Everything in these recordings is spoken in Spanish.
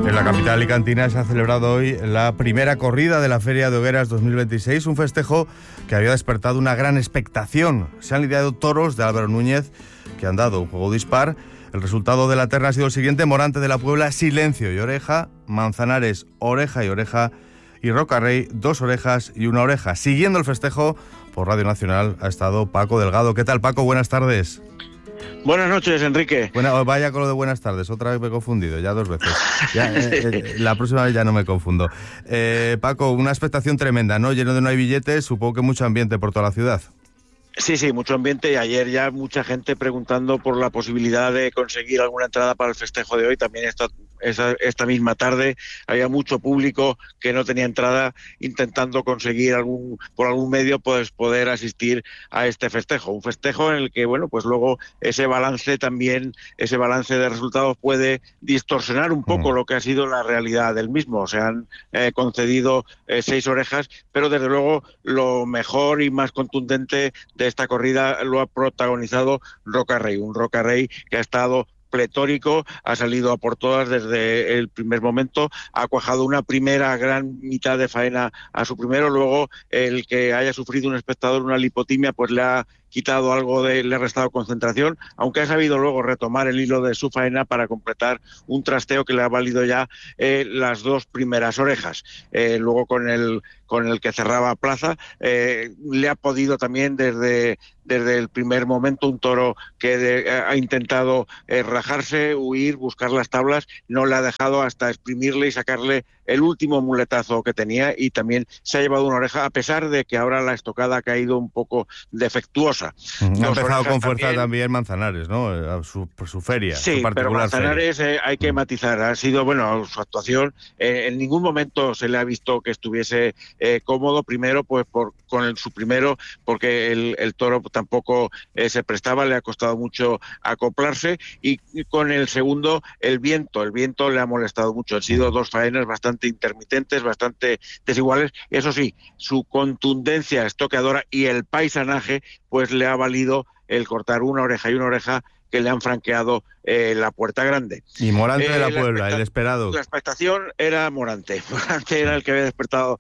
En la capital alicantina se ha celebrado hoy la primera corrida de la Feria de Hogueras 2026, un festejo que había despertado una gran expectación. Se han lidiado toros de Álvaro Núñez que han dado un juego dispar. El resultado de la terna ha sido el siguiente: Morante de la Puebla, silencio y oreja; Manzanares, oreja y oreja; y Rocarrey, 2 orejas y 1 oreja. Siguiendo el festejo por Radio Nacional ha estado Paco Delgado. ¿Qué tal, Paco? Buenas tardes. Buenas noches, Enrique. Vaya con lo de buenas tardes, otra vez me he confundido, ya 2 veces. La próxima vez ya no me confundo. Paco, una expectación tremenda, ¿no? Lleno de no hay billetes, supongo que mucho ambiente por toda la ciudad. Sí, mucho ambiente. Ayer ya mucha gente preguntando por la posibilidad de conseguir alguna entrada para el festejo de hoy. También esta misma tarde había mucho público que no tenía entrada, intentando conseguir por algún medio pues poder asistir a este festejo. Un festejo en el que, bueno, pues luego ese balance de resultados puede distorsionar un poco lo que ha sido la realidad del mismo. Se han concedido 6 orejas, pero desde luego lo mejor y más contundente de esta corrida lo ha protagonizado Rocarrey, un Rocarrey que ha estado pletórico, ha salido a por todas desde el primer momento, ha cuajado una primera gran mitad de faena a su primero, luego el que haya sufrido un espectador una lipotimia pues le ha quitado le ha restado concentración, aunque ha sabido luego retomar el hilo de su faena para completar un trasteo que le ha valido ya las 2 primeras orejas. Luego con el que cerraba plaza, le ha podido también desde el primer momento un toro que ha intentado rajarse, huir, buscar las tablas, no le ha dejado hasta exprimirle y sacarle el último muletazo que tenía, y también se ha llevado una oreja, a pesar de que ahora la estocada ha caído un poco defectuosa. Ha empezado con fuerza también Manzanares, ¿no? Por su feria, sí, su particular pero Manzanares feria. Hay que matizar. Ha sido, bueno, su actuación, en ningún momento se le ha visto que estuviese cómodo. Primero, pues con su primero, porque el toro tampoco se prestaba, le ha costado mucho acoplarse, y con el segundo, el viento le ha molestado mucho. Han sido 2 faenas bastante intermitentes, bastante desiguales. Eso sí, su contundencia estoqueadora y el paisanaje pues le ha valido el cortar una oreja y una oreja que le han franqueado la Puerta Grande. Y Morante de la Puebla, el esperado. La expectación era Morante. Morante era el que había despertado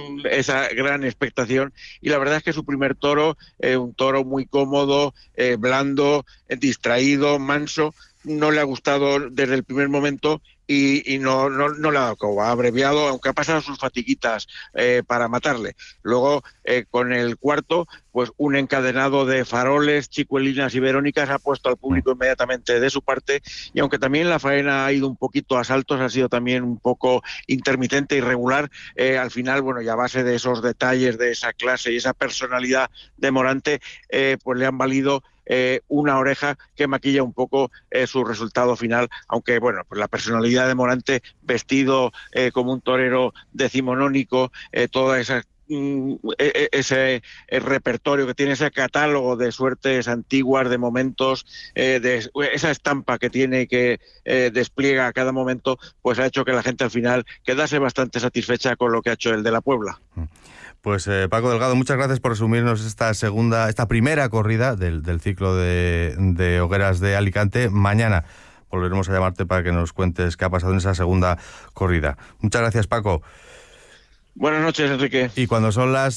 esa gran expectación, y la verdad es que su primer toro, un toro muy cómodo, blando, distraído, manso, no le ha gustado desde el primer momento, y no le ha dado coba, ha abreviado, aunque ha pasado sus fatiguitas para matarle. Luego, con el cuarto, pues un encadenado de faroles, chicuelinas y verónicas ha puesto al público inmediatamente de su parte, y aunque también la faena ha ido un poquito a saltos, ha sido también un poco intermitente, irregular, al final, bueno, y a base de esos detalles, de esa clase y esa personalidad de Morante, pues le han valido una oreja que maquilla un poco su resultado final, aunque bueno, pues la personalidad de Morante, vestido como un torero decimonónico, toda esa ese repertorio que tiene, ese catálogo de suertes antiguas, de momentos, de esa estampa que tiene, que despliega a cada momento, pues ha hecho que la gente al final quedase bastante satisfecha con lo que ha hecho el de la Puebla. Pues Paco Delgado, muchas gracias por resumirnos esta primera corrida del ciclo de Hogueras de Alicante. Mañana volveremos a llamarte para que nos cuentes qué ha pasado en esa segunda corrida. Muchas gracias, Paco. Buenas noches, Enrique. Y cuando son las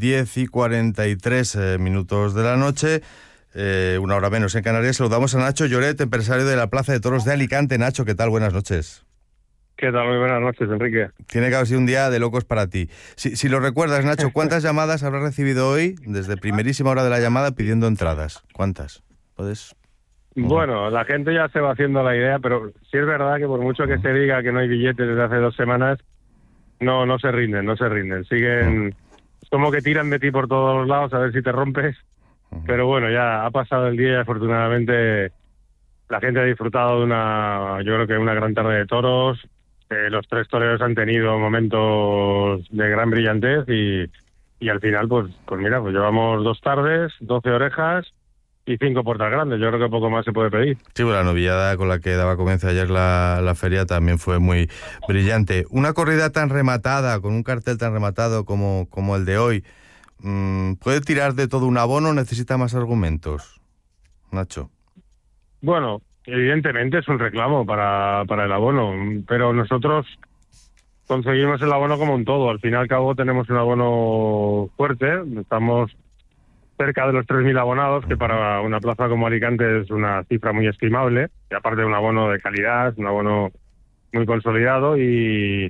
10:43 minutos de la noche, una hora menos en Canarias, saludamos a Nacho Lloret, empresario de la Plaza de Toros de Alicante. Nacho, ¿qué tal? Buenas noches. ¿Qué tal? Muy buenas noches, Enrique. Tiene que haber sido un día de locos para ti. Si lo recuerdas, Nacho, ¿cuántas llamadas habrás recibido hoy, desde primerísima hora de la llamada, pidiendo entradas? ¿Cuántas? ¿Puedes...? Bueno, la gente ya se va haciendo la idea, pero sí es verdad que por mucho que se diga que no hay billetes desde hace 2 semanas, no se rinden. Siguen, es como que tiran de ti por todos los lados a ver si te rompes. Pero bueno, ya ha pasado el día y afortunadamente la gente ha disfrutado de yo creo que una gran tarde de toros. Los 3 toreros han tenido momentos de gran brillantez y al final, pues mira, pues llevamos 2 tardes, 12 orejas y 5 puertas grandes. Yo creo que poco más se puede pedir. Sí, bueno, la novillada con la que daba comienzo ayer la feria también fue muy brillante. Una corrida tan rematada, con un cartel tan rematado como el de hoy, ¿puede tirar de todo un abono o necesita más argumentos, Nacho? Bueno, Evidentemente es un reclamo para el abono, pero nosotros conseguimos el abono como un todo. Al fin y al cabo tenemos un abono fuerte, estamos cerca de los 3.000 abonados, que para una plaza como Alicante es una cifra muy estimable, y aparte de un abono de calidad, un abono muy consolidado, y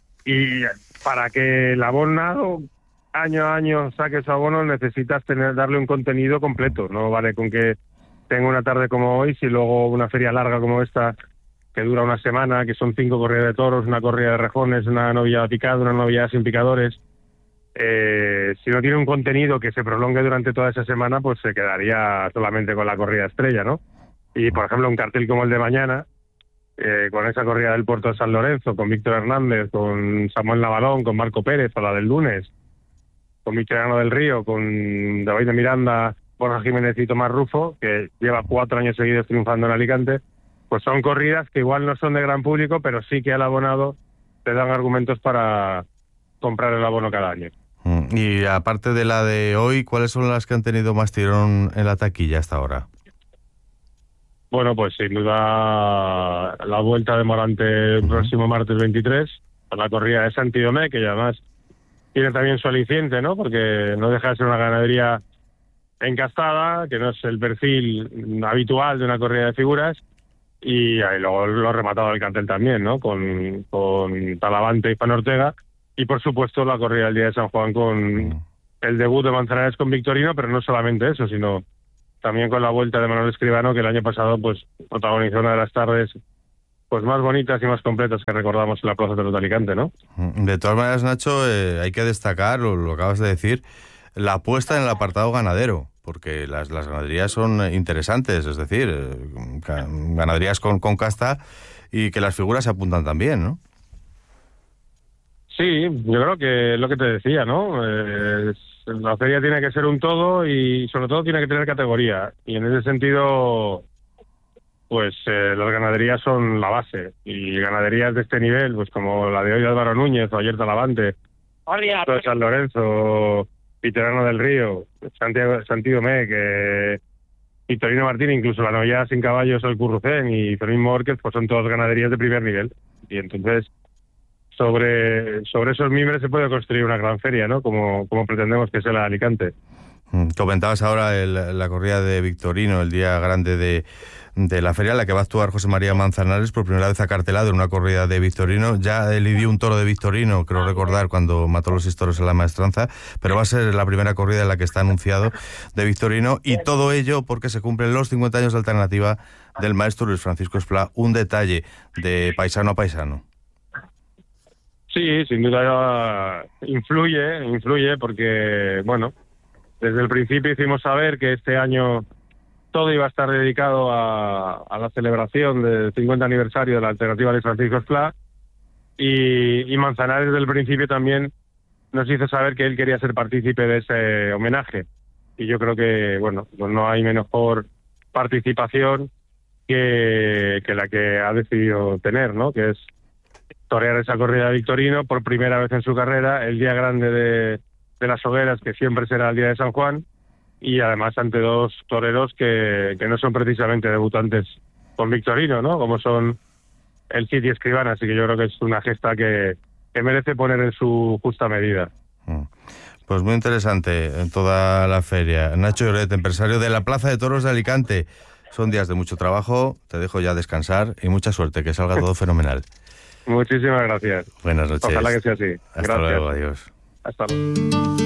para que el abonado año a año saque su abono necesitas darle un contenido completo, no vale con que tenga una tarde como hoy, si luego una feria larga como esta, que dura una semana, que son 5 corridas de toros, una corrida de rejones, una novillada picada, una novillada sin picadores. Si no tiene un contenido que se prolongue durante toda esa semana, pues se quedaría solamente con la corrida estrella, ¿no? Y, por ejemplo, un cartel como el de mañana, con esa corrida del Puerto de San Lorenzo, con Víctor Hernández, con Samuel Navalón, con Marco Pérez, o la del lunes, con Victoriano del Río, con David de Miranda, Borja Jiménez y Tomás Rufo, que lleva 4 años seguidos triunfando en Alicante, pues son corridas que igual no son de gran público, pero sí que al abonado te dan argumentos para comprar el abono cada año. Y aparte de la de hoy, ¿cuáles son las que han tenido más tirón en la taquilla hasta ahora? Bueno, pues sin duda la vuelta de Morante el próximo martes 23, con la corrida de Santidomé, que además tiene también su aliciente, ¿no? Porque no deja de ser una ganadería encastada, que no es el perfil habitual de una corrida de figuras, y ahí luego lo ha rematado el cartel también, ¿no? Con Talavante y Juan Ortega, y por supuesto la corrida del día de San Juan con el debut de Manzanares con Victorino, pero no solamente eso, sino también con la vuelta de Manuel Escribano, que el año pasado pues protagonizó una de las tardes pues más bonitas y más completas que recordamos en la Plaza de los de Alicante, ¿no? De todas maneras, Nacho, hay que destacar, lo acabas de decir, la apuesta en el apartado ganadero, porque las ganaderías son interesantes, es decir, ganaderías con casta, y que las figuras se apuntan también, ¿no? Sí, yo creo que es lo que te decía, ¿no? La feria tiene que ser un todo y sobre todo tiene que tener categoría. Y en ese sentido, pues las ganaderías son la base. Y ganaderías de este nivel, pues como la de hoy de Álvaro Núñez o ayer Talavante, de San Lorenzo, Victoriano del Río, Santidomé, que Victorino Martín, incluso la novillada sin caballos, el Currucén y Fermín Mórquez, pues son todas ganaderías de primer nivel. Y entonces sobre esos mimbres se puede construir una gran feria, ¿no? Como pretendemos que sea la de Alicante. Comentabas ahora la corrida de Victorino, el día grande de la feria, en la que va a actuar José María Manzanares, por primera vez acartelado en una corrida de Victorino. Ya lidió un toro de Victorino, creo recordar, cuando mató los 6 toros en la Maestranza, pero va a ser la primera corrida en la que está anunciado de Victorino, y todo ello porque se cumplen los 50 años de alternativa del maestro Luis Francisco Esplá. Un detalle de paisano a paisano. Sí, sin duda influye porque, bueno, desde el principio hicimos saber que este año todo iba a estar dedicado a la celebración del 50 aniversario de la alternativa de Francisco Esplá, y Manzanares desde el principio también nos hizo saber que él quería ser partícipe de ese homenaje. Y yo creo que, bueno, pues no hay mejor participación que la que ha decidido tener, ¿no? Que es torear esa corrida de Victorino por primera vez en su carrera, el día grande de las hogueras, que siempre será el día de San Juan, y además ante 2 toreros que no son precisamente debutantes con Victorino, ¿no? Como son el Cid y Escribana, así que yo creo que es una gesta que merece poner en su justa medida. Pues muy interesante en toda la feria. Nacho Lloret, empresario de la Plaza de Toros de Alicante. Son días de mucho trabajo, te dejo ya descansar y mucha suerte, que salga todo fenomenal. Muchísimas gracias. Buenas noches. Ojalá que sea así. Hasta Gracias. luego, adiós. Hasta luego.